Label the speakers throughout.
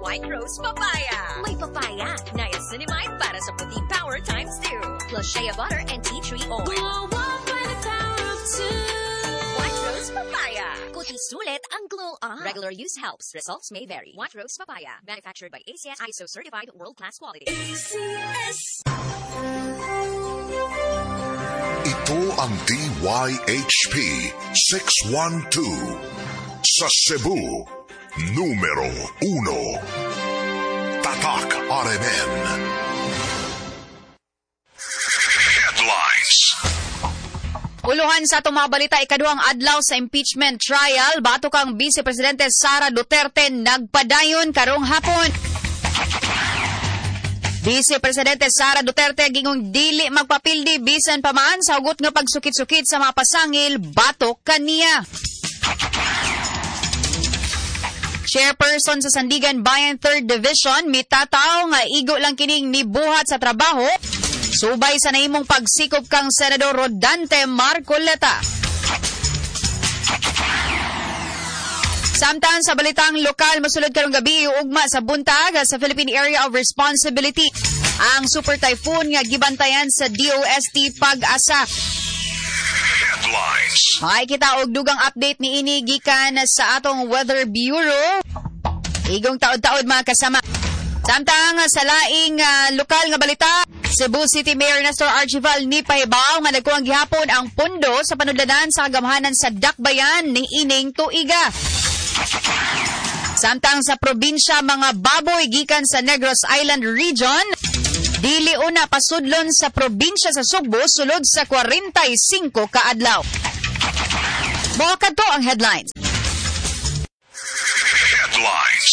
Speaker 1: White Rose Papaya. May papaya, niacinamide para sa puting power times 2. Plus shea butter and tea tree oil.
Speaker 2: Glow up by the power of 2.
Speaker 1: White Rose Papaya. Kuti sulit ang glow up. Regular use helps. Results may vary. White Rose Papaya. Manufactured by ACS ISO certified world-class quality.
Speaker 2: ACS.
Speaker 3: Ito ang DYHP 612 sa Cebu, numero 1. Tatak RMN. Headlines.
Speaker 4: Uluhan sa itong mga balita, ikaduhang adlaw sa impeachment trial, batok ang Vice Presidente Sara Duterte nagpadayon karong hapon. Vice Presidente Sara Duterte gingong dili magpapildi bisan pa man sa hugot nga pagsukit-sukit sa mga pasangil, batok kaniya. Chairperson sa Sandigan Bayan 3rd Division, mitataw nga igo lang kining nibuhat sa trabaho, subay sa naimong pagsikop kang Senador Rodante Marcoleta. Samtang sa balitang lokal, masulod karong gabi ugma sa buntag sa Philippine Area of Responsibility ang super typhoon nga gibantayan sa DOST Pag-asa.
Speaker 3: Headlines.
Speaker 4: Makikita og dugang update ni ini gikan sa atong Weather Bureau. Igong taod-taod mga kasama. Samtang sa laing lokal nga balita, Cebu City Mayor Nestor Archival ni pahibaw nga nagkuhang gihapon ang pundo sa panudlanan sa kagamhanan sa dakbayan ni ining tuiga. Samtang sa probinsya, mga baboy gikan sa Negros Island Region, dili una pasudlon sa probinsya sa Sugbo sulod sa 45 ka adlaw. Buwakad to ang headlines.
Speaker 3: Headlines.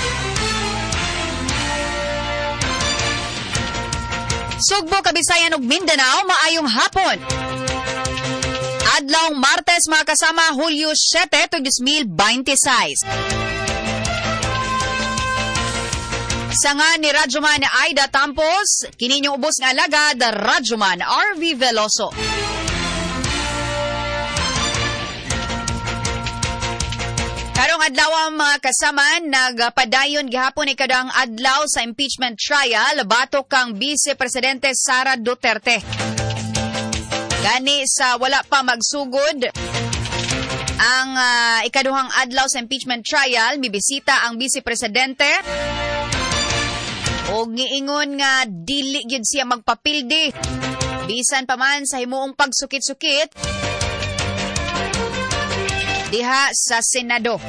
Speaker 4: Sugbo, Kabisayan ug Mindanao, maayong hapon. Adlawng Martes, mga kasama, Hulyo 7, 2026. Sanga ni Radyoman Aida Tampos, kininyong ubos nga alagad, Radyoman RV Veloso. Karong adlaw mga kasama, nagpadayon gihapon ikadang adlaw sa impeachment trial, batok kang Vice Presidente Sara Duterte. Gani sa wala pa magsugod ang ikaduhang adlaw sa impeachment trial, mibisita ang Vice Presidente o giingon nga dili gyud siya magpapildi bisan pa man sa himuong pagsukit-sukit diha sa Senado.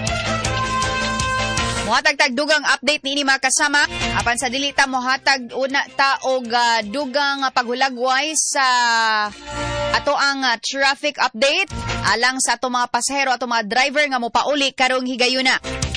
Speaker 4: Muhatag dugang update ni mga kasama. Apan sa dili ta mohatag una ta og dugang paghulagway sa ato ang traffic update alang sa ato mga pasahero ato mga driver nga mopauli karong higayuna.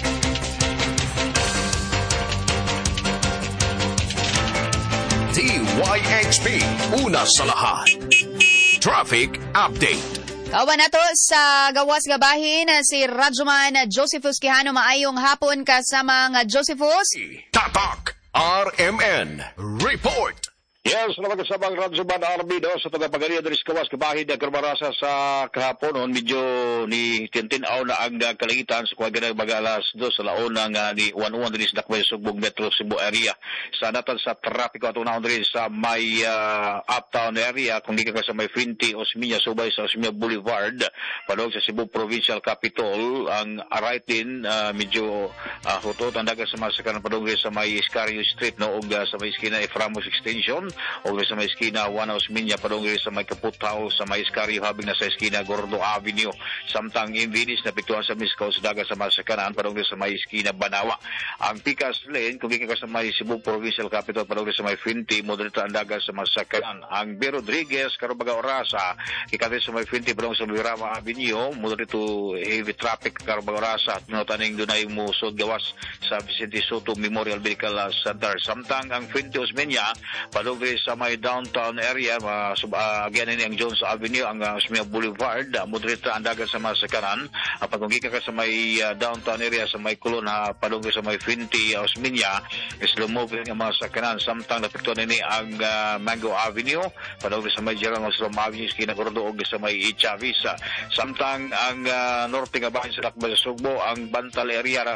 Speaker 3: DYHP, una sa lahat. Traffic Update.
Speaker 4: Kawan nato sa gawas gabahin si Radyoman Josephus Quijano, maayong hapon kasama nga Josephus.
Speaker 3: Tatak RMN Report.
Speaker 5: Yes, naman kasamang Radyoman Arbido sa tagapagalian dari kawas kabahin na karmarasa sa kahapon. Medyo ni tintinaw na ang kalangitan sa kuwaganang mag-alas 2 sa laona nga ni 1-1 din sa Dakbay Sugbong Metro Cebu area. Sa datan sa trapiko at unahon din sa may uptown area, kung di ka sa may Finti, Osmeña, subay sa Osmeña Boulevard, padog sa Cebu Provincial Capital, ang right din medyo hutot ang dagat sa masakan padog sa may Iscario Street, no, o sa may iskina Eframos Extension, o sa may iskina Juan Osmeña, padong sa may Kaputaw, sa may Iscario habing na sa iskina Gordo Avenue. Samtang Invinis na piktuan sa Miskaw sa dagat sa masakanan, padong sa may iskina Banawa. Ang Picas Lane, kung ika sa may Cebu Provincial Capital, padong sa may Finti, moderito ang dagat sa masakanan. Ang B. Rodriguez, Karubaga Orasa, ika sa may Finti, padong sa Lirama Avenue, moderito heavy traffic Karubaga Orasa, at minutaning dunay musod gawas sa Vicente Soto Memorial Medical Center. Samtang ang Finti Osmeña, padong sa may downtown area, again ang Jones Avenue, ang Osmeña Boulevard, moderito ang dagat sa masakanan. Pag ka sa may downtown area, sa may Kulon, padong sa may Finti Osmeña, slow moving ang masakanan. Samtang napiktuan nini ang Mango Avenue, padong sa may Gerald Masrom Avenue, kinagurdo og sa may Chavis. Samtang ang norte nga bahin sa Dakbay sa Sugbo, ang Bantal area, ang Bantal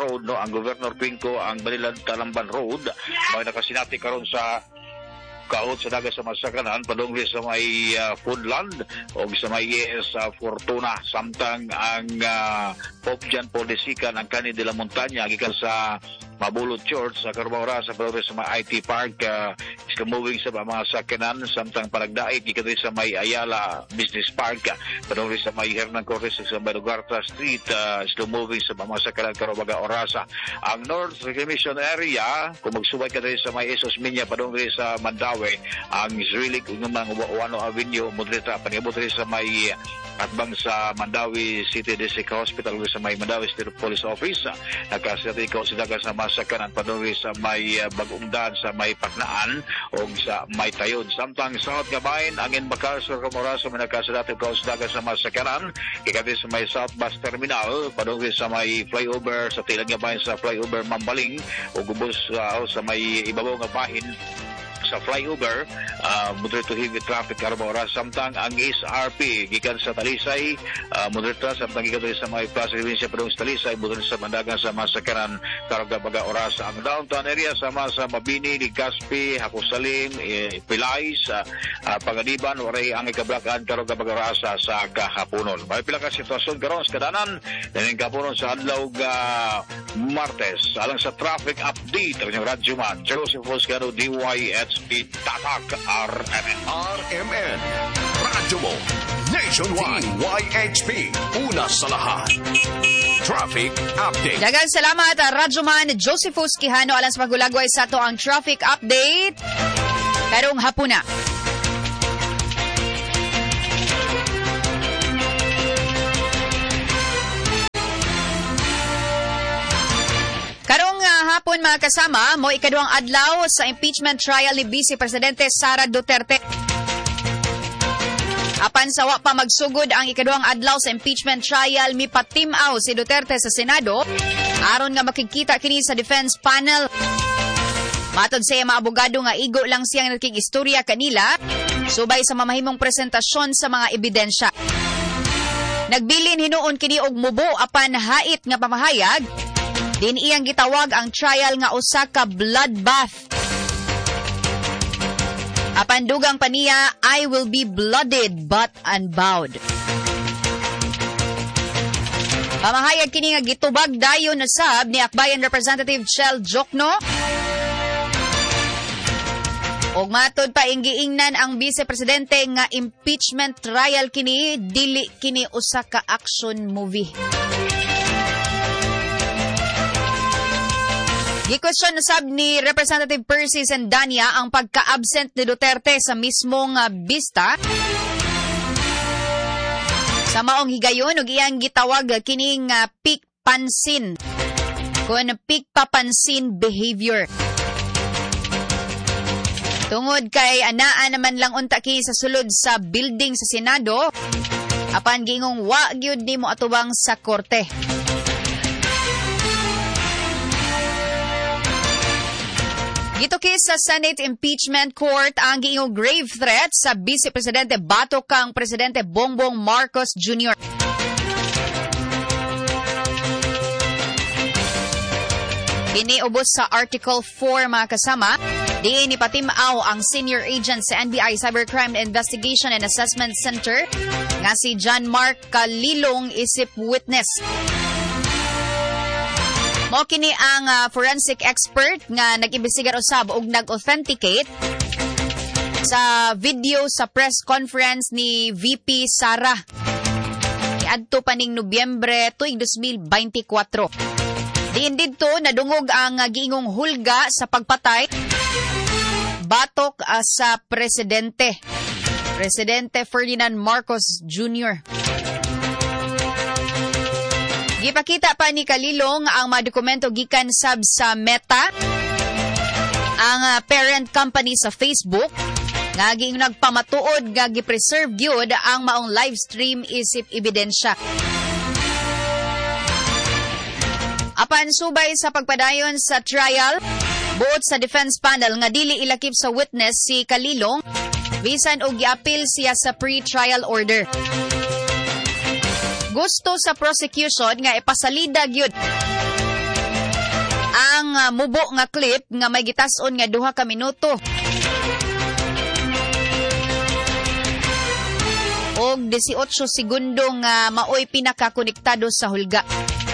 Speaker 5: Road, no, ang Governor Pinco, ang Balilan Talamban Road, mga nakasinati karon sa kaot sa dagat sa Masakanan, padungli sa may Foodland o sa may Fortuna, samtang ang Pope John Paul II ang Cani de la Montaña gikan sa Mabulot Church sa Carbaora sa padungli sa may IT Park, is moving sa mga sakanan, samtang palagdait gikan sa may Ayala Business Park, padungli sa may Hernan Cortes sa may Lugarta Street, is moving sa mga sakanan Carbaga Orasa. Ang North Reclamation Area, kung magsubay ka sa may Esos Minya, padungli sa Mandawi, ang Zrilik ng mga Uwano Avenue, modrita panibot rin sa may atbang sa Mandawi City District Hospital sa may Mandawi State Police Office, nakasati ikaw sa dagat sa Masakanan, padungli sa may Bagungdan, sa may Paknaan o sa may Tayod. Samtang South Gabayan, ang Inbakal sa Camoraso, may nakasadati ikaw sa dagat sa Masakanan, kikati sa may South Bus Terminal, padungli sa may flyover sa Tilang Gabayan sa flyover Mambaling o gubos sa may ibabaw nga bahin sa flyover, moderate to heavy traffic Carbaora. Samtang ang SRP gikan sa Talisay, moderate samtang gikan sa may Plaza Provincia padung sa Talisay, moderate sa Mandagan sa Masakaran Carbaga Oras. Ang downtown area sama sa Mabini, Legazpi, Hakusalim, Pilay sa Pangadiban, waray ang ikablakan Carbaga Oras sa kahaponon. May pila ka sitwasyon karon sa kadanan daning kahaponon sa adlaw Martes. Alang sa traffic update ang Radyo Man Joseph Foscano, DYHP Tatak
Speaker 3: RMN Radyo mo Nationwide YHP Una sa lahat. Traffic Update.
Speaker 4: Daghang salamat, Radyoman Josephus Quijano, alang sa pagulagway sa to ang traffic update karong hapuna. Karong hapon mga kasama, mo ikaduhang adlaw sa impeachment trial ni Vice Presidente Sara Duterte. Apan sa wa pa magsugod ang ikaduhang adlaw sa impeachment trial, mipatimaw si Duterte sa Senado aron nga makikita kini sa defense panel. Matod sa mga abogado nga igo lang siyang nakikiistorya kanila subay sa mamahimong presentasyon sa mga ebidensya. Nagbilin hinuon kini og mubo apan hait nga pamahayag. Din iyang gitawag ang trial nga usa ka bloodbath. Apan dugang pa niya, I will be blooded but unbowed. Pamahayag kini nga gitubag dayon na sab ni Akbayan Representative Chel Jokno. Og matod pa inggiingnan ang Vice Presidente nga impeachment trial kini dili kini usa ka action movie. Gikwestiyon na sab ni Representative Percy Sendania ang pagka-absent ni Duterte sa mismong bista. Sa maong higayon, ug iyang gitawag kining peak pansin. Kung peak papansin behavior. Tungod kay anaan naman lang unta ki sa sulod sa building sa Senado, apan gingong wa gyud nimo atubang sa korte. Gituki sa Senate Impeachment Court ang giingong grave threat sa Vice Presidente batok kang Presidente Bongbong Marcos Jr. Iniubos sa Article 4 mga kasama, diin ipatimaw ang senior agent sa NBI Cybercrime Investigation and Assessment Center nga si John Mark Calilong isip witness. Mo kini ang forensic expert nga nag-imbestigar usab ug nag-authenticate sa video sa press conference ni VP Sara adto pa ning Nobyembre tuig 2024. Diin didto nadungog ang giingong hulga sa pagpatay batok sa Presidente Ferdinand Marcos Jr. Gipakita pa ni Calilong ang mga dokumento gikan sab sa Meta, ang parent company sa Facebook, nga giing nagpamatuod nga gipreserve gyud ang maong live stream isip ebidensya. Apan subay sa pagpadayon sa trial, buot sa defense panel nga dili ilakip sa witness si Calilong, bisan og giapil siya sa pre-trial order. Gusto sa prosecution nga ipasalida gyud mubo nga clip nga may gitas-on nga 2 ka minuto. Og 18 segundo nga maoy pinakakonektado sa hulga.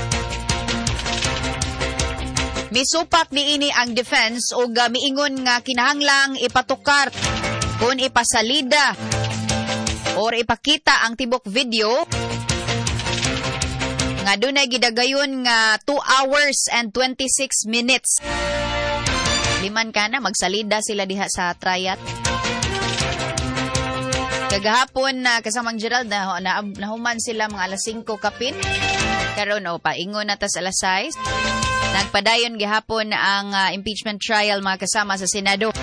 Speaker 4: Misupak niini ang defense og miingon nga kinahanglang ipatukar kung ipasalida or ipakita ang tibok video nga dunay gidagayon nga 2 hours and 26 minutes. Liman ka na magsalida sila diha sa trial. Kagahapon kasamang Gerald nahuman sila mga alas 5 kapin. Karon paingon na ta sa alas 6. Nagpadayon gihapon ang impeachment trial mga kasama sa Senado.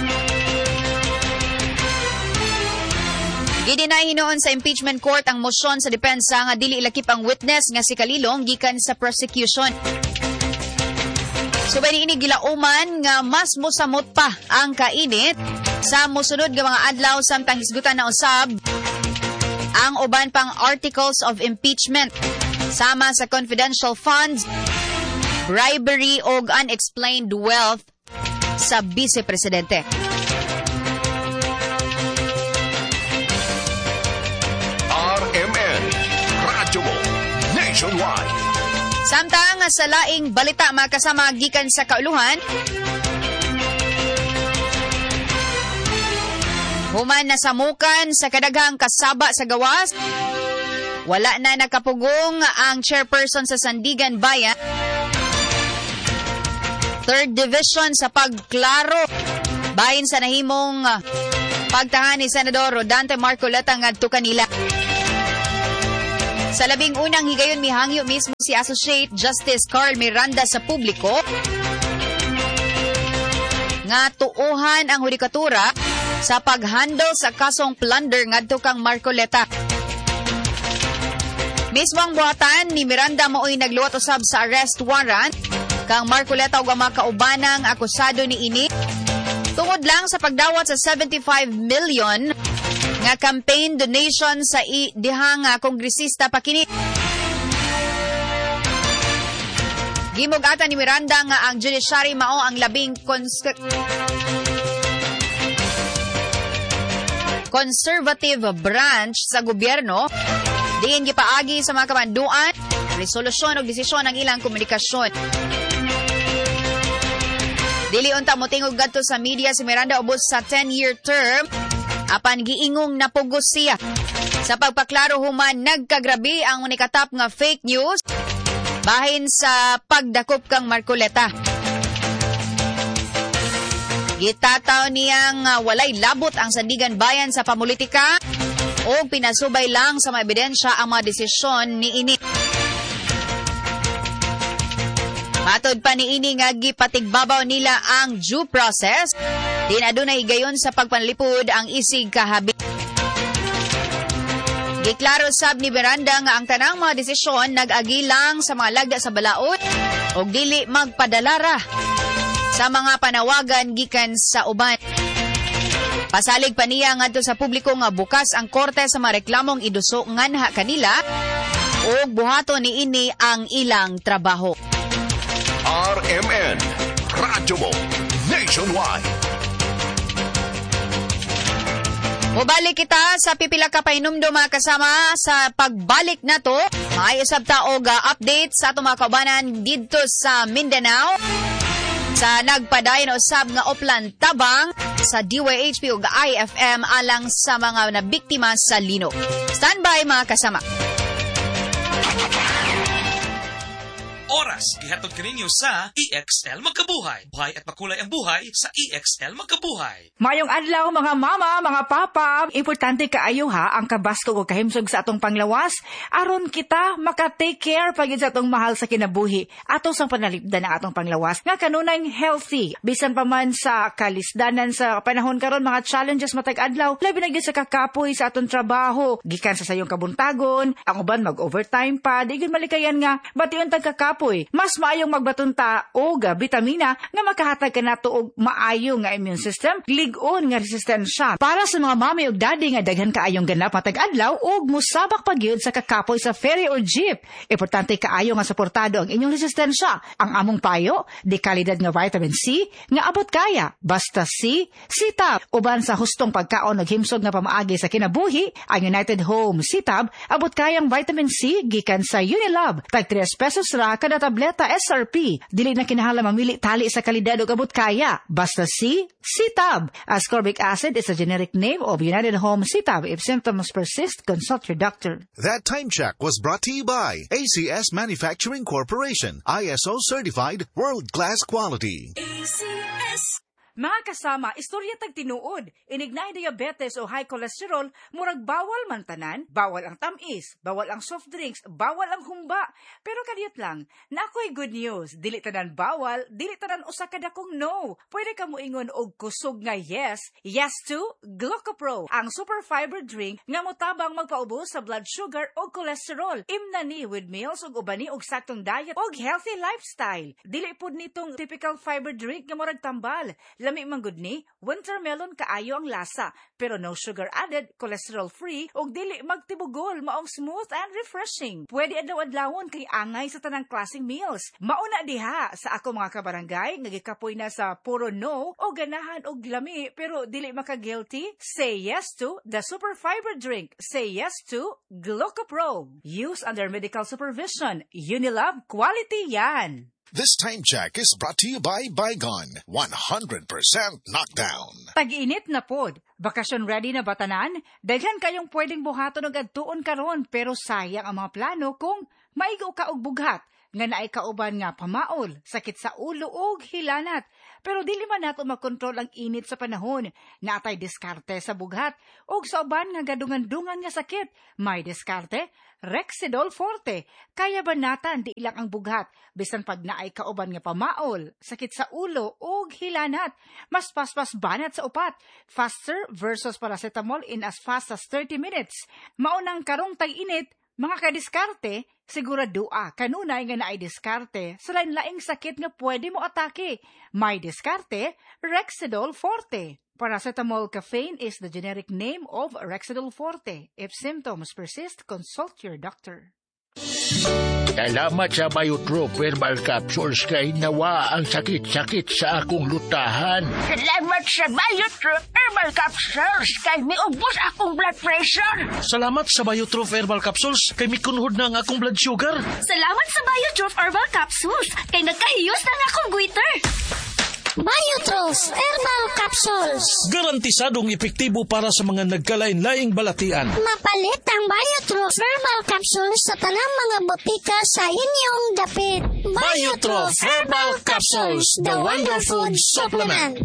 Speaker 4: Gidinay hinoon sa impeachment court ang motion sa depensa nga dili ilakip ang witness nga si Kalilong gikan sa prosecution. So ini gilauman nga mas mosamot pa ang kainit sa mosunod nga mga adlaw samtang hisgutan na usab ang uban pang articles of impeachment sama sa confidential funds, bribery o unexplained wealth sa vice-presidente.
Speaker 3: RMN, radyo mo, nationwide.
Speaker 4: Samtang sa laing balita mga kasama gikan sa kauluhan, human nasamukan sa kadaghang kasaba sa gawas, wala na nakapugong ang chairperson sa Sandigan Bayan. 3rd Division sa pagklaro bahin sa nahimong pagtahan ni Senador Rodante Marcoleta ngadto kanila. Sa labing unang higayon mihangyo mismo si Associate Justice Carl Miranda sa publiko nga tuuhan ang hudikatura sa paghandle sa kasong plunder ngadto kang Marcoleta. Mismo ang buhatan ni Miranda mao'y nagluwat usab sa arrest warrant kang Marcoleta ug ang mga kaubanang akusado ni ini tungod lang sa pagdawat sa 75 million nga campaign donation sa dihang kongresista pa kini. Gimugatan ni Miranda nga ang judiciary mao ang labing conservative branch sa gobyerno. Diin gipaagi sa mga kamanduan, resolusyon o desisyon ng ilang komunikasyon. Dili unta motingog gadto sa media si Miranda ubos sa 10-year term, apan giingong napugos siya. Sa pagpaklaro human nagkagrabi ang unikatap nga fake news bahin sa pagdakop kang Marcoleta. Gitataw niyang walay labot ang Sandigan Bayan sa pamulitika o pinasubay lang sa mga ebidensya ang mga desisyon ni ini. Matod pa ni ini nga gipatigbabaw nila ang due process, di na adunay higayon sa pagpanlipod ang isig kahabi. Giklaro sab ni Miranda nga ang tanang mga desisyon nag-agi lang sa mga lagda sa balaod o dili magpadalara sa mga panawagan gikan sa uban. Pasalig pa niya ngadto sa publiko nga bukas ang korte sa mga reklamong iduso nganha kanila ug buhaton ni ini ang ilang trabaho.
Speaker 3: RMN, radyo mo, nationwide.
Speaker 4: Mubalik kita sa pipila ka painumdo mga kasama sa pagbalik na to. May usab ta og update sa atong mga kaubanan didto sa Mindanao. Sa nagpadayon usab nga oplan tabang sa DYHP ug IFM alang sa mga nabiktima sa lino. Standby mga kasama.
Speaker 6: Oras, gihatod kaninyo sa EXL Magkabuhay. Buhay at makulay ang buhay sa EXL Magkabuhay.
Speaker 7: Mayong adlaw mga mama, mga papa, importante kaayo ha ang kabasto o kahimsog sa atong panglawas aron kita maka-take care pagid sa atong mahal sa kinabuhi ato sang panalipdan na atong panglawas nga kanunay healthy. Bisan pa man sa kalisdanan sa panahon karon mga challenges matag adlaw, labi na gyud sa kakapoy sa atong trabaho, gikan sa sayong kabuntagon, ang uban mag-overtime pa, di gyud malikayan nga bation tag kakapoy. mas maayong magbatunta og bitamina nga makahatag kanato og maayo nga immune system, lig-on nga resistensya para sa mga mami ug daddy nga daghan kaayong ganap matag adlaw ug musabak pagyud sa kakapoy sa ferry or jeep. Importante kaayo nga suportado ang inyong resistensya. Ang among payo, di kalidad nga vitamin C nga abot kaya. Basta C, C-Tab. Uban sa hustong pagkaon ug himsog nga pamaagi sa kinabuhi, ang United Home C-Tab abot kayang vitamin C gikan sa Unilab. Tag 3 pesos ra kada tableta SRP. Dili na kinahanglan mamili tali sa kalidad ug abot kaya. Basta C, C-Tab. Ascorbic acid is a generic name of United Home C-Tab. If symptoms persist, consult your doctor.
Speaker 8: That time check was brought to you by ACS Manufacturing Corporation, ISO certified, world-class quality.
Speaker 2: ACS.
Speaker 7: Mga kasama, istorya tag tinuod, inignay diabetes o high cholesterol, murag bawal man tanan, bawal ang tamis, bawal ang soft drinks, bawal ang humba. Pero kadiyot lang, na ako'y good news, dili tanan bawal, dili tanan usa ka dakong no. Pwede ka moingon og kusog nga yes, yes to Glucopro, ang super fiber drink nga motabang magpaubos sa blood sugar o cholesterol. Imna ni with meals ug ubani og saktong diet og healthy lifestyle. Dili pud nitong typical fiber drink nga murag tambal. Lami manggod ni, wintermelon kaayo ang lasa, pero no sugar added, cholesterol-free, ug dili magtibugol, maong smooth and refreshing. Pwede adlaw-adlawon kay angay sa tanang klaseng meals. Mauna diha sa ako mga kabarangay, nagikapoy na sa puro no, o ganahan og lami, pero dili maka-guilty. Say yes to the super fiber drink. Say yes to Glucopro. Use under medical supervision. Unilab, quality yan.
Speaker 8: This time check is brought to you by Bygone, 100% knockdown.
Speaker 7: Tag-init na pod. Bakasyon ready na batanan? Daghan kayong pwedeng buhaton og adtuon karon, pero sayang ang mga plano kung maigo ka og bughat nga naay kauban nga pamaol, sakit sa ulo ug hilanat. Pero dili man nato makontrol ang init sa panahon. Natay diskarte sa bughat ug sa uban nga gadungan-dungan nga sakit. May diskarte, Rexidol Forte. Kaya banatan di ilang ang bughat bisan pag naay kauban nga pamaol, sakit sa ulo ug hilanat. Mas paspas banat sa upat. Faster versus paracetamol in as fast as 30 minutes. Maunang karong tag-init, mga kadiskarte, siguradua kanunay nga naay diskarte sa lain-laing sakit nga pwede mo atake. May diskarte, Rexidol Forte. Paracetamol caffeine is the generic name of Rexidol Forte. If symptoms persist, consult your doctor.
Speaker 9: Salamat sa Biotrop Herbal Capsules kay nawa ang sakit-sakit sa akong lutahan.
Speaker 10: Salamat sa Biotrop Herbal Capsules kay miubos akong blood pressure.
Speaker 6: Salamat sa Biotrop Herbal Capsules kay mikunhod na ang akong blood sugar.
Speaker 2: Salamat sa Biotrop Herbal Capsules kay nagkahiyos na akong goiter.
Speaker 10: Biotrop Herbal Capsules.
Speaker 6: Garantisadong epektibo para sa mga nagkalain-laing balatian.
Speaker 10: Mapalit ang Biotrop Herbal Capsules sa tanang mga botika sa inyong dapit.
Speaker 6: Biotrop Herbal Capsules, the wonder food supplement.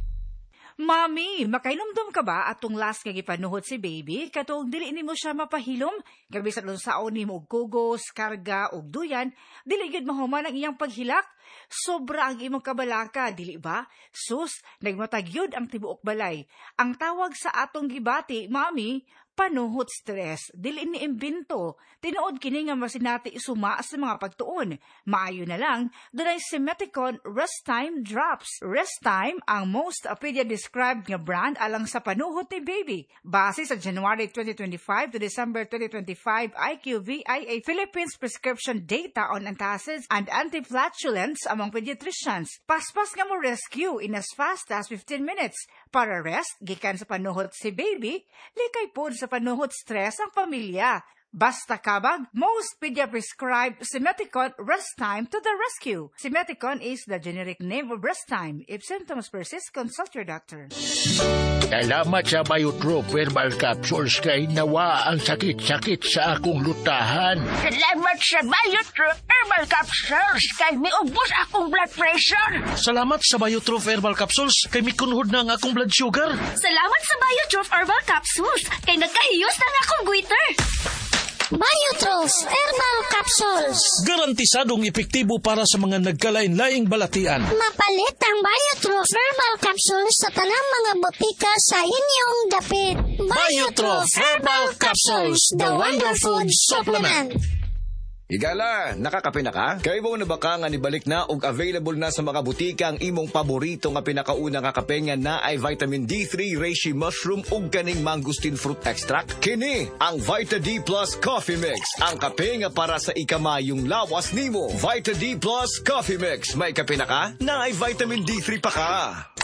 Speaker 7: Mami, makainomdom ka ba atong last nga gipanuhot si baby? Katong dili nimo siya mapahilom? Grabe sa saon nimo og kugos, karga og duyan, dili gid mahuman ang iyang paghilak. Sobra ang imong kabalaka, dili ba? Sus, nagmatagyod ang tibuok balay. Ang tawag sa atong gibati, mami, panuhot stress. Dili ni imbento. Tinuod kini nga masinati isuma sa mga pagtuon. Maayo na lang, dunay Simeticon Rest Time Drops. Rest Time ang most pedia-described nga brand alang sa panuhot ni baby. Base sa January 2025 to December 2025 IQVIA Philippines prescription data on antacids and antiflatulence among pediatricians. Paspas nga mo rescue in as fast as 15 minutes. Para rest, gikan sa panuhot si baby, likay po sa panuhot stress ang pamilya. Basta kabag, most pedia-prescribed Simeticon Rest Time to the rescue. Simeticon is the generic name of Rest Time. If symptoms persist, consult your doctor.
Speaker 9: Salamat sa Biotrop Herbal Capsules kay nawa ang sakit-sakit sa akong lutahan.
Speaker 10: Salamat sa Biotrop Herbal Capsules kay miubos akong blood pressure.
Speaker 6: Salamat sa Biotrop Herbal Capsules kay mikunhod na ang akong blood sugar.
Speaker 2: Salamat sa Biotrop Herbal Capsules kay nagkahiyos na akong goiter.
Speaker 10: Biotrop Herbal Capsules.
Speaker 6: Garantisadong epektibo para sa mga nagkalain-laing balatian.
Speaker 10: Mapalit ang Biotrop Herbal Capsules sa tanang mga botika sa inyong dapit.
Speaker 6: Biotrop Herbal Capsules, the wonder food supplement.
Speaker 11: Higala, nakakape na ka? Kay mo na ba ka nga nibalik na og available na sa mga butika ang imong paborito nga pinakauna nga kape nga na ay vitamin D3, reishi mushroom ug kaning mangosteen fruit extract? Kini ang Vita D Plus Coffee Mix, ang kape nga para sa ikamayong lawas nimo. Vita D Plus Coffee Mix, may kape na ka? Na ay vitamin D3 pa ka.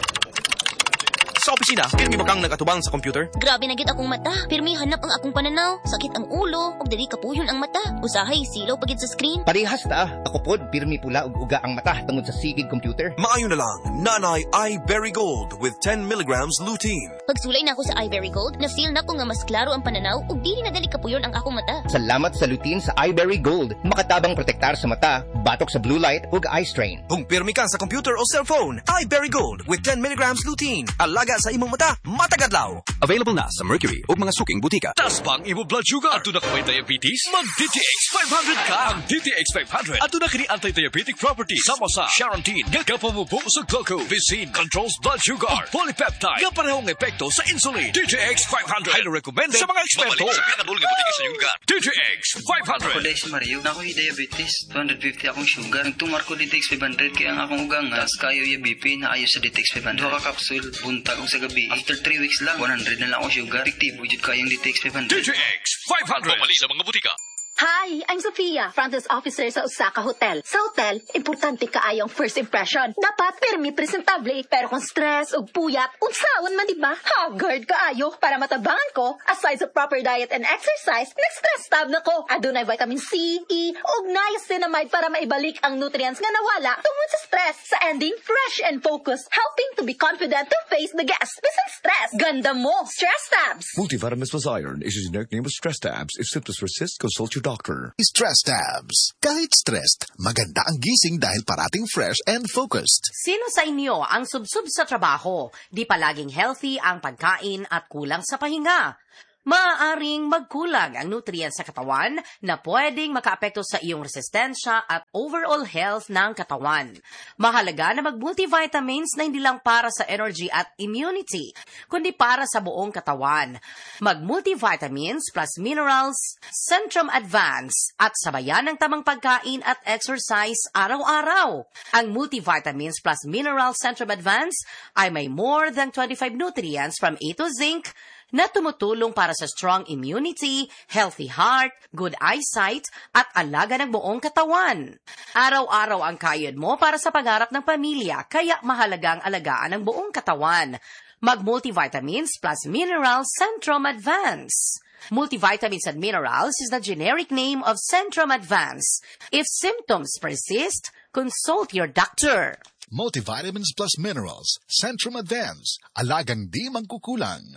Speaker 12: Sa opisina, pirmi ba kang nagatubang sa computer?
Speaker 13: Grabe na gyud akong mata. Pirmi hanap ang akong pananaw. Sakit ang ulo, ug dili kapuyon ang mata. Usahay silaw pagid sa screen.
Speaker 14: Parehas ta. Ako pod pirmi pula ug uga ang mata tungod sa sigid computer.
Speaker 12: Maayo na lang. Nanay iBerry Gold with 10 milligrams lutein.
Speaker 13: Pagsulay na ako sa iBerry Gold, na-feel na ko nga mas klaro ang pananaw ug dili na dali kapuyon ang akong mata.
Speaker 14: Salamat sa lutein sa iBerry Gold. Makatabang protektar sa mata, batok sa blue light ug eye strain.
Speaker 12: Kung pirmi ka sa computer o cellphone, iBerry Gold with 10 milligrams lutein. Alaga sa imong mata, matagadlaw.
Speaker 15: Available na sa Mercury o mga suking butika. Taas bang imo blood sugar? Ato na kaway diabetes? Mag-DTX 500 ka! Ang DTX 500 ato na kini anti-diabetic properties. Sama sa Charantine, nga kapamupo sa glucose. Vicine controls blood sugar. Polypeptide, nga parehong epekto sa insulin. DTX 500. Highly recommended sa mga eksperto. Mabalik sa pinadulong butika sa iyong gut. DTX 500.
Speaker 16: Ako dahil si Mario, na ako'y diabetes. 250 akong sugar. Nagtumar ko DTX 500 kaya ang akong ugang tas kayo yung BP na ayo sa DTX 500. Duha ka kapsul, buntag ko sa gabi. After 3 weeks lang, 100 na lang ako sugar. Fiktibo jud kayong DTX 500.
Speaker 15: DTX 500. Pumali sa mga butika.
Speaker 2: Hi, I'm Sophia, front desk officer sa Osaka Hotel. Sa hotel, importante kaayong first impression. Dapat pirmi presentable, pero kung stress o puyat, unsaon man diba? Haggard kaayo. Para matabangan ko, aside sa proper diet and exercise, nag-stress tab na ko. Adunay vitamin C, E, ug niacinamide para maibalik ang nutrients nga nawala tungod sa stress. Sa ending, fresh and focused, helping to be confident to face the guests. Bisan stress, ganda mo. Stress tabs.
Speaker 8: Multivitamins plus iron is a generic name of Stress Tabs. If symptoms persist, consult your doctor. Stress Tabs. Kahit stressed, maganda ang gising dahil parating fresh and focused.
Speaker 17: Sino sa inyo ang subsub sa trabaho? Di palaging healthy ang pagkain at kulang sa pahinga. Maaaring magkulang ang nutrients sa katawan na pwedeng makaapekto sa iyong resistensya at overall health ng katawan. Mahalaga na mag-multivitamins na hindi lang para sa energy at immunity, kundi para sa buong katawan. Mag-multivitamins plus minerals, Centrum Advance, at sabayan ng tamang pagkain at exercise araw-araw. Ang multivitamins plus minerals Centrum Advance ay may more than 25 nutrients from A to zinc, na tumutulong para sa strong immunity, healthy heart, good eyesight, at alaga ng buong katawan. Araw-araw ang kayod mo para sa pagharap ng pamilya, kaya mahalagang alagaan ang buong katawan. Mag-multivitamins plus minerals Centrum Advance. Multivitamins and minerals is the generic name of Centrum Advance. If symptoms persist, consult your doctor.
Speaker 8: Multivitamins plus minerals, Centrum Advance. Alagang di mangkukulang.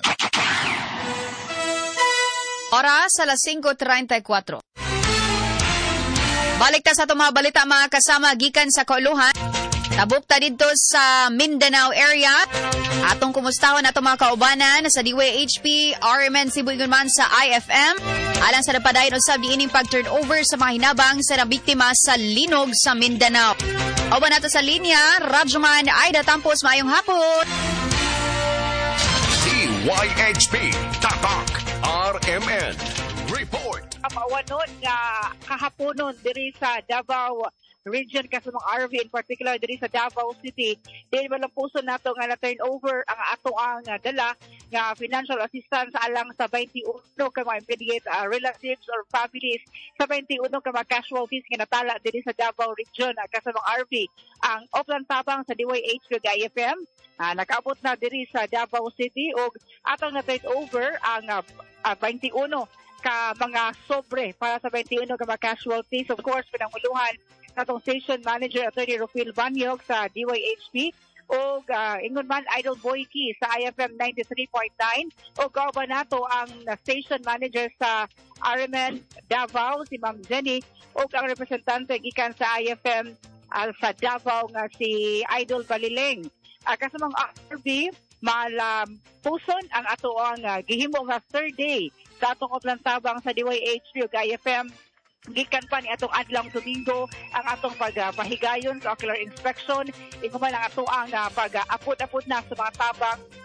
Speaker 4: Oras, alas 5:34. Balik ta sa itong mga balita, mga kasama, gikan sa kauluhan. Tabukta dito sa Mindanao area. Atong kumustahon atong mga kaubanan sa DYHP, RMN Cebu man sa IFM. Alang sa napadayon usab diining pag-turnover sa mga hinabang sa nabiktima sa linog sa Mindanao. Oba nato sa linya, Radyoman Aida Tampos, maayong hapon.
Speaker 3: DYHP, Tatak, RMN, Report.
Speaker 18: Mawanod nga kahaponon diri sa Davao region kasi mga RV in particular diri sa Davao City. Dili ba lang puso nato nga na-turn over ang ato ang dala nga financial assistance alang sa 21 ka mga immediate relatives or families sa 21 ka mga casualties nga natala diri sa Davao region kasi mga RV. Ang Oplan Tabang sa DYH ug IFM nakaabot na diri sa Davao City ug atong na-turn over ang 21 ka mga sobre para sa 21 ka mga casualties. Of course, pinanguluhan natong Station Manager Attorney Rufil Banyog sa DYHP o ingon man Idol Boyki sa IFM 93.9 o gawba nato ang Station Manager sa RMN Davao si Ma'am Jenny o ang representante gikan sa IFM sa Davao nga si Idol Balileng. Kasi mga RV puson ang ato ang gihimo nga third day sa atong Oplan Tabang sa DYHP ug IFM. Gikan pa ni atong adlaw Domingo ang atong pagpahigayon sa ocular inspection. Ingon man ang ato ang pag-apod-apod na sa mga tabang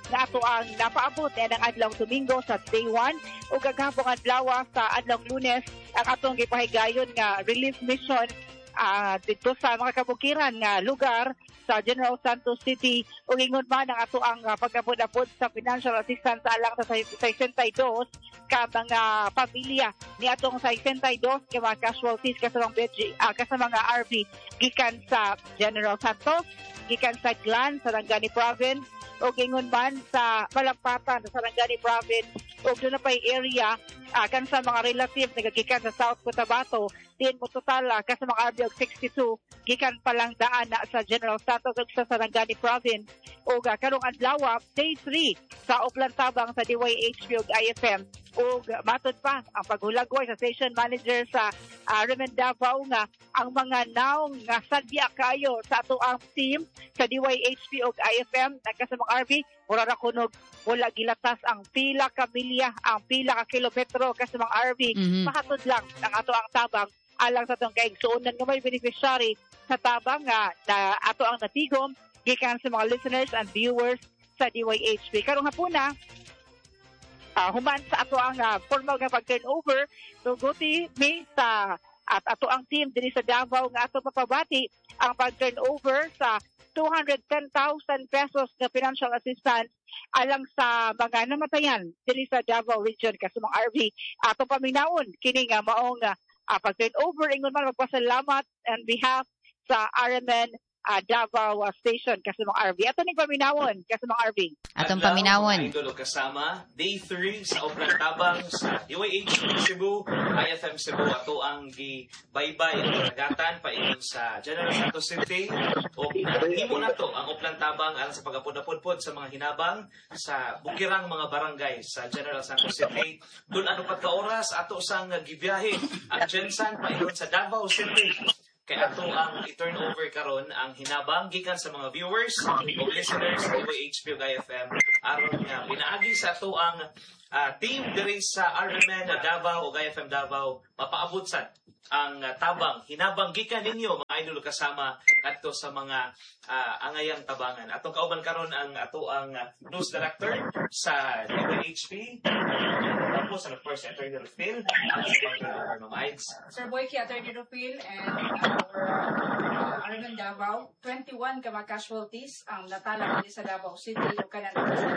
Speaker 18: na ato ang napaabot ng adlaw Domingo sa day 1 ug gagahapon adlaw sa adlaw Lunes ang atong gipahigayon nga relief mission dito sa mga kabukiran nga lugar sa General Santos City ug ingon man ang ato ang pagkapod-apod sa financial assistance alang sa 62 ka mga pamilya ni atong 62 ka mga casualties kasamang mga RV gikan sa General Santos, gikan sa Glan sa Sarangani Province o gingon man sa Malampatan sa Sarangani Province o doon na pa'y area kan sa mga relative na gikan sa South Cotabato din mo total sa mga RV og 62 gikan palang daan na sa General Santos ug sa Sarangani Province o karong adlaw day 3 sa Oplan Tabang sa DYHP ug IFM ug matod pa ang paghulagway sa station manager sa Remen Davao nga ang mga naong nga sadya kayo sa ato ang team sa DYHP ug IFM nagkasamang RV mura ra kunog wala gilatas ang pila ka milya ang pila ka kilometro kasamang RV mahatod lang ang ato ang tabang alang sa itong kaigsuunan nga may beneficiary sa tabang nga na ato ang natigom gikan sa mga listeners and viewers sa DYHP. Karong hapon na human sa ato ang formal nga pag-turnover tuguti mi sa at ato ang team diri sa Davao nga ato papabati ang pag-turnover sa 210,000 pesos na financial assistance alang sa mga namatayan diri sa Davao region kasumang RV. Ato paminaon kini nga maong pag-turnover ingon man magpasalamat on behalf sa RMN Davao Station kasumang RV. Ato ning paminawon kasumang RV.
Speaker 4: Atong paminawon.
Speaker 6: Idol kasama day 3 sa Oplan Tabang sa UAH Cebu, IFM Cebu ato ang gibaybay ang karagatan paingon sa General Santos City o himo nato ang Oplan Tabang alang sa pagapod-apod sa mga hinabang sa bukirang mga barangay sa General Santos City. Doon ano pa ka oras ato sang gibiyahe ang Gensan paingon sa Davao City. Kaya ato ang i-turnover karon ang hinabang gikan sa mga viewers o listeners sa UAHP ug IFM aron nga pinaagi sa ato ang team diri sa RMN Davao ug IFM Davao mapaabot sad ang tabang hinabang gikan ninyo mga idol kasama kadto sa mga angayang tabangan. Atong kauban karon ang ato ang news director sa UAHP tapos ang first attorney Rufil Ma'am Ides.
Speaker 19: Sir Boyki, Attorney Rufil and our RMN Davao 21 ka mga casualties ang natala diri sa Davao City ug kanan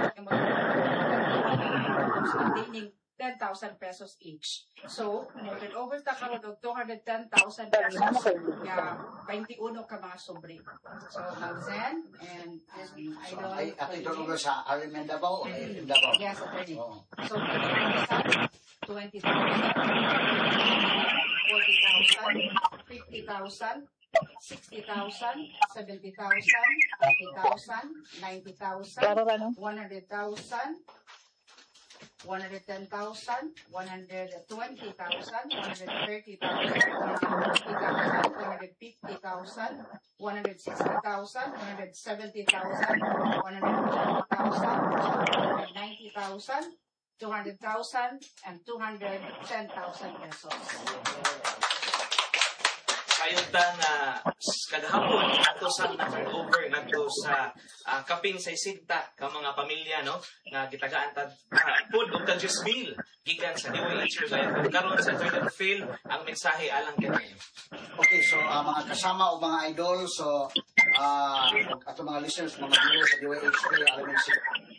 Speaker 19: containing 10,000 pesos each. So, turn over ta karon og 210,000 pesos nga 21 ka mga sobre. So, Ma'am Zen and Idol.
Speaker 20: Ay, turn over sa RMN Davao o Davao?
Speaker 19: Yes, Attorney. So, 20,000, 40,000, 50,000, 60,000, 70,000, 80,000, 90,000, 100,000, 110,000, 120,000, 130,000, 150,000, 160,000, 170,000, 180,000, 190,000, 200,000, and 210,000 pesos.
Speaker 6: Kayutang kagahapon ato sang na-turnover ngadto sa kaping 60 ka mga pamilya no nga gitagaan ta food og tag 10,000 gikan sa DYH karon sa third field ang mensahe alang kini.
Speaker 20: Okay, so mga kasama o mga idol, so ato mga listeners, mga viewers sa DYH alam niyo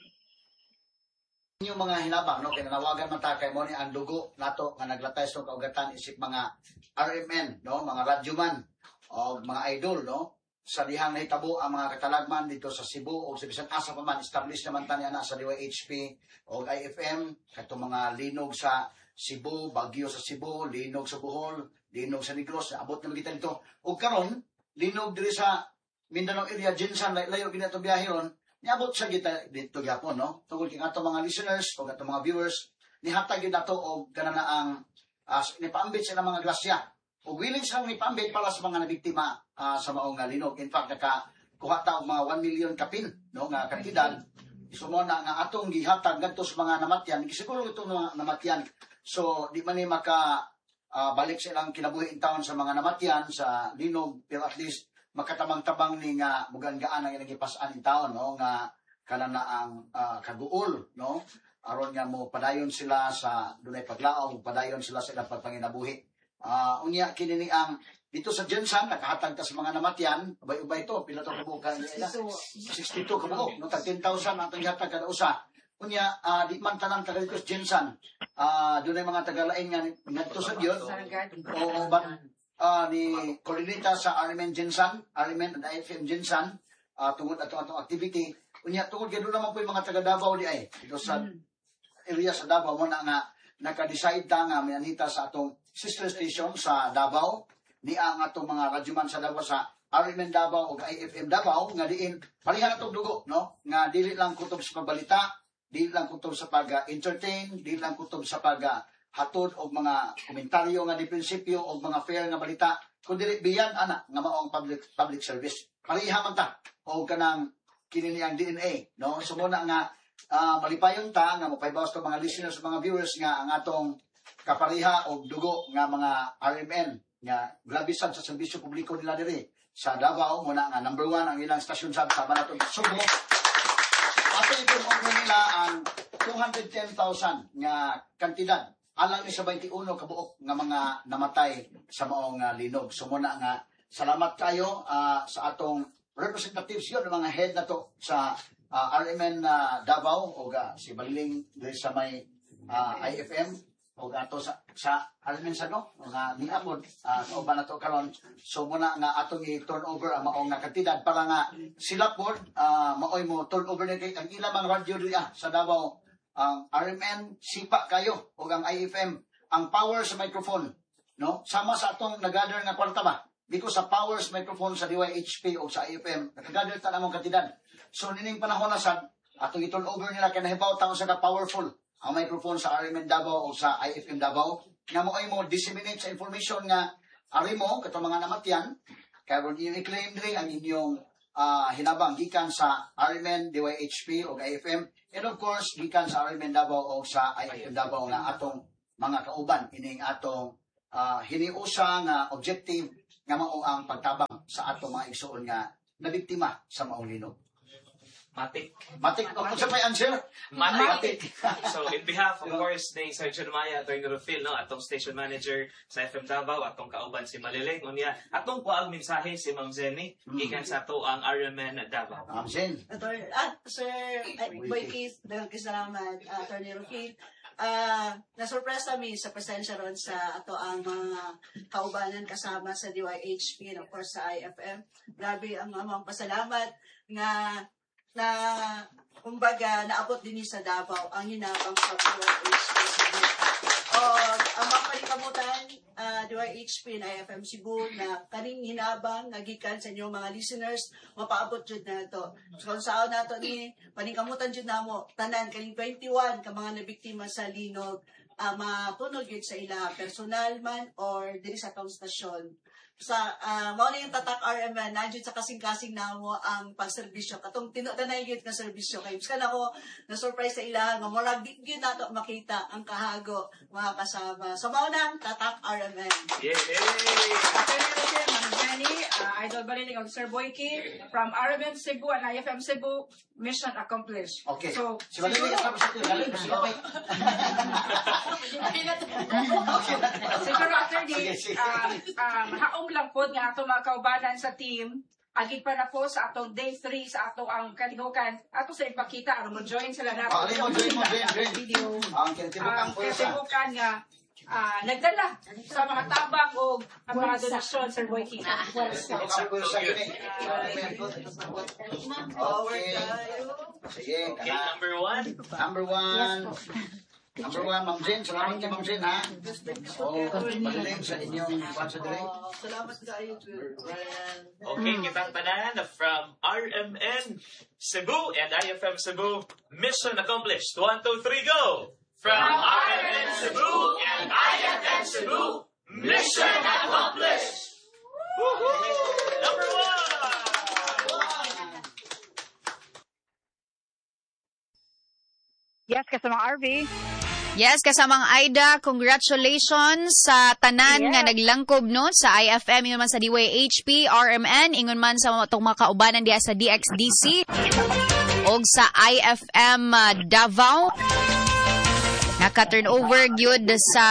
Speaker 20: yung mga hinabang no kay nanawagan man ta kay mo ni ang dugo nato nga naglatay sa kaugatan isip mga RMN no mga radyoman o mga idol no sa dihang nahitabo ang mga katalagman dito sa Cebu o sa bisan asa pa man established naman ta niya na sa DYHP o IFM kato mga linog sa Cebu, Baguio sa Cebu, linog sa Bohol, linog sa Negros, abot na magitan dito ug karon linog diri sa Mindanao area Gensan layo ginato biyahe ron. Niabot sa kita dito gyapon no. Tungod kay ato mga listeners o ato mga viewers nihatag gyud nato og kanana ang nipaambit sila mga grasya. Og willing silang nipaambit para sa mga nabiktima sa maong linog. In fact kuha ta og mga 1 million kapin no nga kantidad. Isumo na nga atong gihatag ngadto sa mga namatyan. Gisiguro itong mga namatyan. So di man ni maka balik silang kinabuhi in taon sa mga namatyan sa linog pero at least makatabang-tabang ni nga mugan gaan ang nagipasan in taon no nga kana na ang kaguol, no? Aron nga mo padayon sila sa dunay paglaom, padayon sila sa ilang pagpanginabuhi. Unya kini ni ang dito sa Jensan nakahatag ta sa mga namatyan, ubay-ubay to, pila to kabuok kan 62 kabuok, no, tag 10,000 ang hatag kada usa. Unya di man tanan taga dito sa Jensan. Dunay mga taga-lain nga ngadto sa Dios. O ni Colinita sa RMN Jensan, RMN and IFM Jensan, tungod atong activity. Unya tungod gyud naman po yung mga taga Davao di ay dito sa area sa Davao mo na nga naka-decide ta nga mianita sa atong sister station sa Davao ni ang atong mga radyoman sa Davao sa RMN Davao ug IFM Davao nga diin pareha atong dugo, no, nga dili lang kutob sa pagbalita, dili lang kutob sa pag-entertain, dili lang kutob sa pag-hatod og mga komentaryo nga di prinsipyo og mga fair nga balita, kundi biyan ana nga maong public service. Pareha man ta og kanang kini ang DNA, no, sumuna nga malipayon ta nga mapaybawas to mga listeners, mga viewers nga ang atong kapareha og dugo nga mga RMN nga grabe sad sa serbisyo publiko nila diri sa Davao mo na nga number 1 ang ilang stasyon sa natong Subo. Ato ipon nila ang 210,000 nga kantidad alang ni sa 21 kabuok nga mga namatay sa maong linog. Sumuna nga salamat kayo sa atong representatives yun, mga head na to sa RMN Davao o si Baliling dito sa may IFM o ato sa RMN sa no nga niapod kauban na to karon. So muna nga atong i-turnover ang maong nakatidad para nga sila po maoy mo turnover na kay ang ilang mga radyo diya sa Davao. Ang RMN sipa kayo o ang IFM ang power sa microphone, no, sama sa atong nagather nga kwarta ba. Because sa powers microphone sa DYHP o sa IFM, nakagather ta namang kantidad. So nining panahon na sad, atong i-turn over nila kay nahibaw taon sa powerful ang microphone sa RMN Davao o sa IFM Davao. Nga mo ay mo disseminate sa information nga ari mo katong mga namatyan, kaya kung inyong i-claim rin ang inyong hinabang gikan sa RMN, DYHP o IFM, and of course gikan sa RMN Davao o sa IFM Davao nga atong mga kauban ining atong hiniusa nga objective nga mao ang pagtabang sa atong mga igsoon nga nabiktima sa maong linog.
Speaker 6: Matik.
Speaker 20: Kung sa may answer?
Speaker 6: Matik. So, in behalf, of course, ni Sergio Maya, Atty. Rufil, no, atong station manager sa FM Davao, atong kauban si Maliling, unya, atong kuang mensahe si Ma'am Zenny, gikan sa ato ang RMN Davao.
Speaker 20: Ma'am Zen.
Speaker 21: Sir Boy Keith, daghang salamat, Atty. Rufil. Nasurpresa kami sa presensya ron sa ato ang mga kaubanan kasama sa DYHP and of course sa IFM. Grabe ang amang pasalamat nga na kumbaga naabot din sa Davao ang hinabang sa DYHP. Ang mga palikamutan DYHP and IFM Cebu na kaning hinabang nagikan sa inyong mga listeners mapaabot jud na ito. So kung saan nato ni paningkamutan jud namo tanan kaning 21 ka mga nabiktima sa linog matunog yun sa ila personal man or diri sa tong stasyon. Sa mao na yung tatak RMN nandiyo sa kasing-kasing namo ang pagserbisyo katong tinutanay gyud nga serbisyo kay biskan ako na surprise sa ila nga murag gyud nato makita ang kahago mga kasama. So mao na ang tatak RMN.
Speaker 19: Idol Baliling of Sir Boyki from RMN Cebu and IFM Cebu, mission accomplished.
Speaker 20: Okay.
Speaker 19: So,
Speaker 20: si Baliling kasama sa tiyo.
Speaker 19: siguro after this, haong lang po nga ato mga kaubanan sa team, agig pa na po sa atong day 3 sa ato ang kalihukan, ato sa ipakita, ano mo join sila natin. Video. Ang kalihukan nga, nagdala sa mga tabak o ang mga donasyon, Sir Boyki.
Speaker 20: Sige,
Speaker 6: number 1.
Speaker 20: Number 1, Ma'am Zen. Salamat kay Ma'am Zen, ha? Magaling sa inyong pansadiri.
Speaker 21: Salamat kayo.
Speaker 6: Okay, kitang tanan from RMN Cebu and IFM Cebu, mission accomplished. 1, 2, 3, go! From RMN Cebu and IFM Cebu, mission accomplished! Number 1!
Speaker 18: Yes, kasamang RV.
Speaker 4: Yes, kasamang Aida, congratulations sa tanan nga naglangkob no sa IFM, ingon man sa DYHP, RMN, ingon man sa mga kaubanan diya sa DXDC. og sa IFM Davao. Naka-turnover gyud sa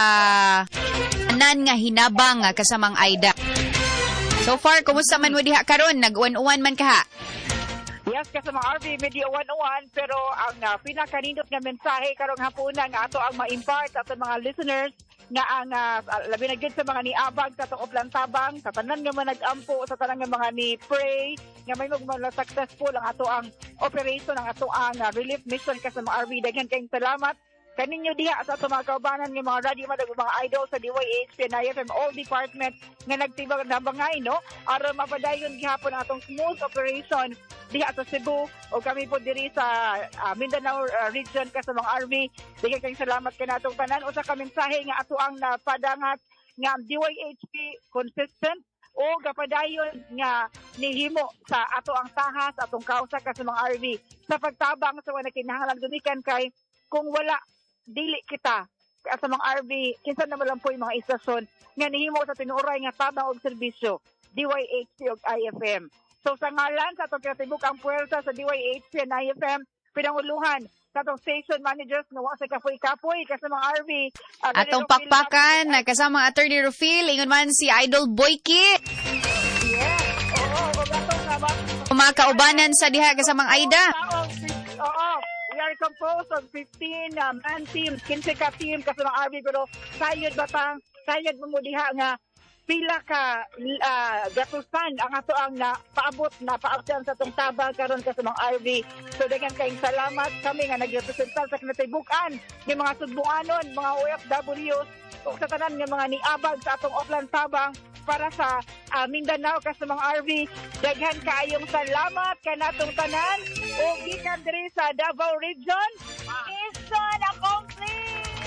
Speaker 4: anan nga hinabang kasamang Aida. So far, kumusta man mo diha karon? Nag-uwan-uwan man ka ha?
Speaker 18: Yes, kasama RV, medyo 101, pero ang pinakanindot nga mensahe karong hapunan nga ato ang ma-impart sa mga listeners nga ang labi na gyud sa mga niabag sa atong Oplantabang, sa tanan nga man nag-ampo, sa tanan nga mga ni-pray, nga may mga successful ang ato ang operation, ang ato ang relief mission kasama RV. Daghan kayong salamat kaninyo diha sa ato mga kaubanan ng mga radio madag mga idol sa DYHP and IFM all department nga nagtibag na bangay no aron mapadayon gihapon atong smooth operation diha sa Cebu o kami po diri sa Mindanao region kasamang RV. Daghan kayong salamat kanatong tanan usa ka mensahe nga ato ang napadangat nga DYHP consistent o kapadayon nga nihimo sa ato ang tahas atong kausa kasamang RV sa pagtabang sa wala kinahanglan dumikan kay kung wala dili kita sa mga RV, kinsa naman lang po yung mga istasyon nga nihimo sa tinuoray nga tabang og serbisyo, DYHP ug IFM. So sa ngalan sa atong kinatibuk-ang puwersa sa DYHP and IFM, pinanguluhan sa atong station managers nga wa sa kapoy-kapoy sa mga RV.
Speaker 4: Atong pakpakan, kasama Attorney Rufil, ingon man si Idol Boyki.
Speaker 18: Yes, oo, atong
Speaker 4: mga kaubanan sa diha kasamang Aida.
Speaker 18: Oo. We are composed of 15 man team, 15 ka team kasi mga RV pero sayod sayod mo diha nga pila ka gatusan ang ato ang paabot na paabtan sa tong tabang karon kasi mga RV. So daghan kayong salamat kami nga nagrepresentar sa kinatibuk-an ng mga sudbuanon, mga OFWs o sa tanan ng mga niabag sa atong Oplantabang para sa Mindanao kasi mga RV. Daghan kaayong salamat kanatong tanan o gikan diri sa Davao Region. Mission accomplished!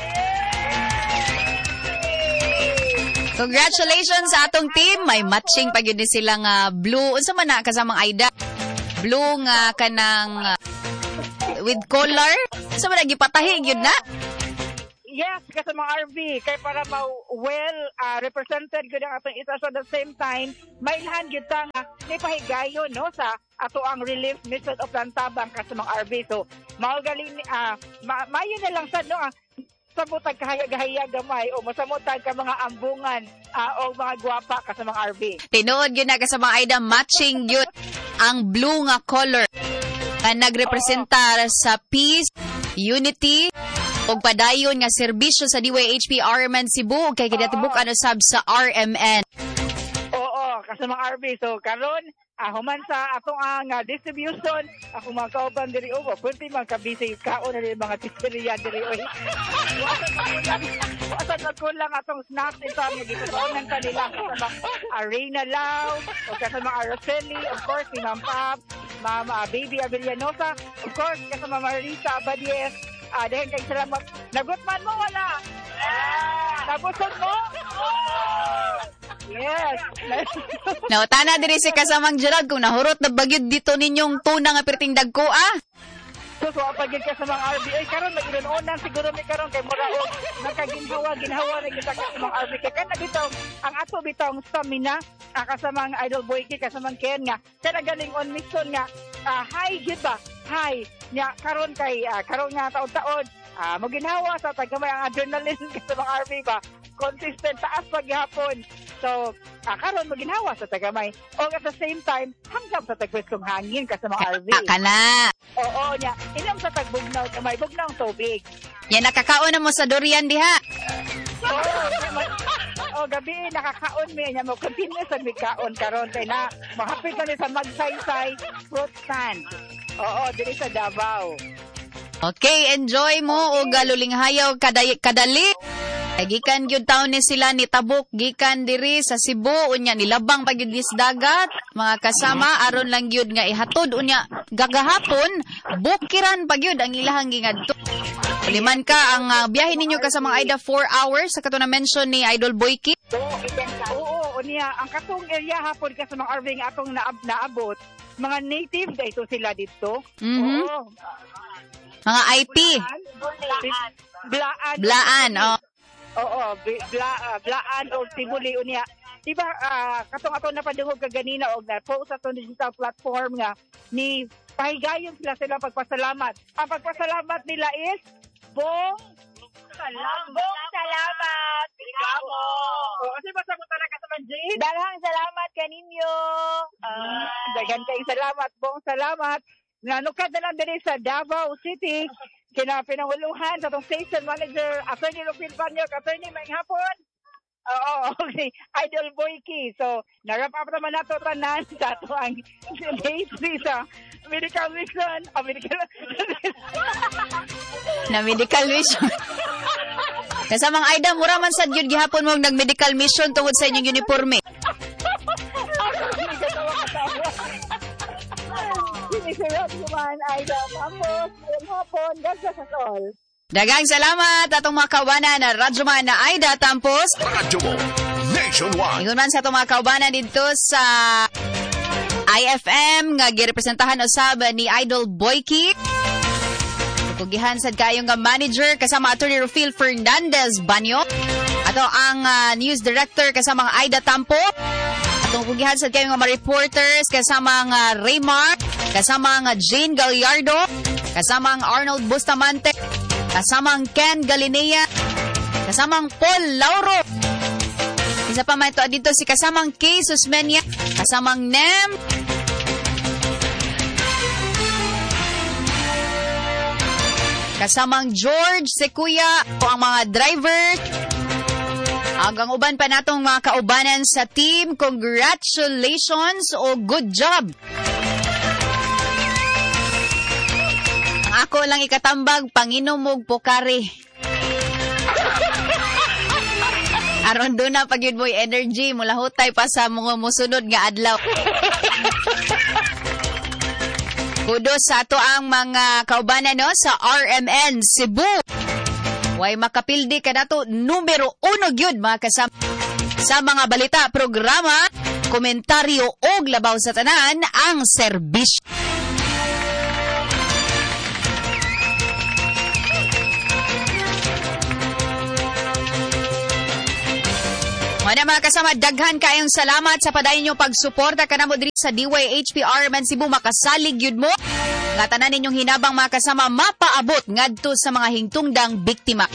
Speaker 4: Congratulations sa atong team. May matching pa yun silang blue. Unsa man na kasamang Aida? Blue nga kanang with color. Unsa man na gipatahi yun na?
Speaker 18: Yes, kasi mga RV, kay para well represented good ang atong isa. So at the same time, may ilhan yun nga may pahigayon no, sa ato ang relief mission of Lantabang kasi mga RV. So, maugaling, mayo na lang sa no, samutag kahaya-gahaya gamay o masamutag ka mga ambungan o mga gwapa kasi mga RV.
Speaker 4: Tinuod yun na kasi mga Aida, matching yun ang blue nga color na nagrepresentar sa peace, unity, og padayon nga serbisyo sa DYHP RMN Cebu kay kinatibuk ano sab sa RMN.
Speaker 18: Oo, kasi mga RV. So karon human sa atong ang distribution ako mga kauban diri o kunti man ka busy kaon na mga tisteriya diri oy. Wasa kulang atong snacks ito nga gitutunan ta nila sa Arena Lao o sa mga Araceli, of course si Ma'am Pap, Mama Baby Avellanosa, of course kasama Marisa Abadies. Dahil kayo salamat. Nagutman mo, wala? Nabusog mo? Yes.
Speaker 4: Nautana diri si kasamang Gerald kung nahurot na bagyod dito ninyong tuna nga perting dagko
Speaker 18: So pagid ka sa mga RBA karon maginuonan siguro mi karon kay mura og nakaginhawa na kita sa mga RBA kay kana bitaw ang ato bitong stamina kasamang Idol Boyki kasamang Ken nga kana galing on mission nga high gid ba high nya karon kay karon nga taon-taon maginhawa sa tagamay ang adrenaline sa mga RBA ba consistent taas paghapon. So, karon maginhawa sa tagamay. O at the same time, hanggang sa tagpwestong hangin ka sa mga RV.
Speaker 4: Kana.
Speaker 18: Oo, niya. Inam sa tagbugnaw, may bugnaw tubig.
Speaker 4: Yan, nakakaon na mo sa durian diha.
Speaker 18: Oo, gabi, nakakaon mo yan. Mo continue sa mikaon karon kay na mahapit kami sa Magsaysay Fruit Stand. Oo, diri sa Davao.
Speaker 4: Okay, enjoy mo o galuling hayaw kadali. Gikan gyud taon ni sila ni tabuk gikan diri sa Cebu unya nilabang pa gyud dis dagat mga kasama aron lang gyud nga ihatod unya gagahapon bukiran pa gyud ang ilahang gingadto. Liman ka ang biyahe ninyo ka sa mga Aida 4 hours sa kato na mention ni Idol Boyki.
Speaker 18: Oo, unya ang katong area hapon ka sa mga RV nga atong naabot mga native dito sila dito.
Speaker 4: Mm-hmm.
Speaker 18: Oo.
Speaker 4: Mga IP. Blaan, oh.
Speaker 18: Oo, Blaan o Tibuli unya. Diba, katong ato napadungog ka ganina og na post ato digital platform nga ni pahigayon sila pagpasalamat. Ang pagpasalamat nila is Bong salamat. Ikaw. Kasi masagot na ka sa Jane. Daghang salamat kaninyo. Daghang kayong salamat, Bong salamat. Nanukad na lang din sa Davao City. Kinapinanguluhan sa itong station manager, Attorney Rufil Banyok, Attorney Maing Hapon. Oo, okay. Idol Boyki. So, na-wrap up naman nato tanan sa ito ang day 3 sa medical mission.
Speaker 4: Na medical mission. Kasamang Aida, mura man sad yun gihapon mo nag-medical mission tungod sa inyong uniforme.
Speaker 18: Sinisirap naman, Aida. Tapos, ngayong hapon, God bless us all.
Speaker 4: Daghang salamat atong mga kaubanan na radyoman na Aida Tampos.
Speaker 3: Radyo mo nationwide.
Speaker 4: Ingon man sa atong mga kaubanan dito sa IFM nga girepresentahan usab ni Idol Boyki. Tugihan sad kayo nga manager kasama Attorney Rufil Fernandez Banyo. Ato ang news director kasama ang Aida Tampo. Atong tugihan sad kayo nga mga reporters kasama ang Raymar, kasama ang Jane Gallardo, kasama ang Arnold Bustamante, kasama ang Ken Galinea, kasama ang Paul Lauro. Isa pa man ito dito si kasamang Kay Susmenia, kasamang Nem, kasamang George Sequoia o ang mga driver. Hanggang uban pa natong mga kaubanan sa team, congratulations o good job. Ang ako lang ikatambag, Panginom og Pokare. Aron doon na pag yun boy energy, mula hutay pa sa mga musunod nga adlaw. Kudos sa ato ang mga kaubanan no, sa RMN Cebu. Way makapildi ka na to, numero 1 gyud mga kasama. Sa mga balita, programa, komentaryo o labaw sa tanan, ang serbisyo. Mga mga kasama, daghan kayong salamat sa padayon nyo pagsuporta ka na mo diri sa DYHP RMN Cebu. Makasalig yun mo. Nga tanan ninyong hinabang mga kasama mapaabot ngadto sa mga hingtungdang biktima.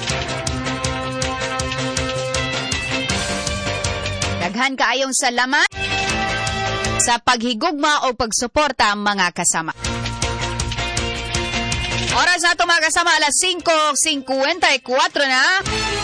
Speaker 4: Daghan kaayong salamat sa paghigugma o pagsuporta mga kasama. Oras na ito mga kasama, alas 5:54 na.